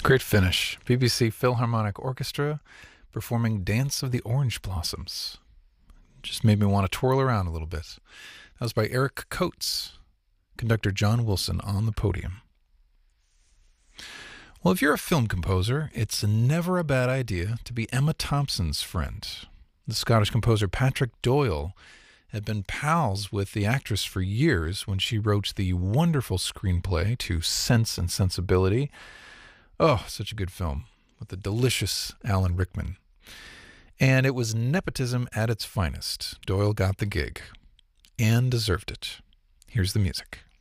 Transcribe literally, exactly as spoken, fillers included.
Great finish. B B C Philharmonic Orchestra performing Dance of the Orange Blossoms. Just made me want to twirl around a little bit. That was by Eric Coates. Conductor John Wilson on the podium. Well, if you're a film composer, it's never a bad idea to be Emma Thompson's friend. The Scottish composer Patrick Doyle had been pals with the actress for years when she wrote the wonderful screenplay to Sense and Sensibility. Oh, such a good film with the delicious Alan Rickman. And it was nepotism at its finest. Doyle got the gig and deserved it. Here's the music.